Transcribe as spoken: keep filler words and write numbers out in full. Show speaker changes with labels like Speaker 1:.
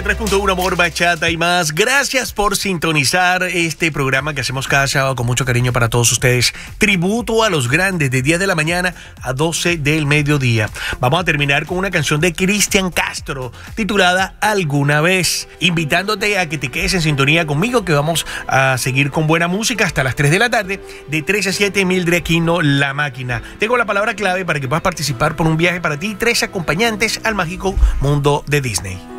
Speaker 1: tres punto uno Amor, Bachata y más. Gracias por sintonizar este programa que hacemos cada sábado con mucho cariño para todos ustedes. Tributo a los grandes de diez de la mañana a doce del mediodía. Vamos a terminar con una canción de Cristian Castro titulada Alguna Vez. Invitándote a que te quedes en sintonía conmigo, que vamos a seguir con buena música hasta las tres de la tarde. De tres a siete, Mildred Aquino, La Máquina. Tengo la palabra clave para que puedas participar por un viaje para ti y tres acompañantes al mágico mundo de Disney.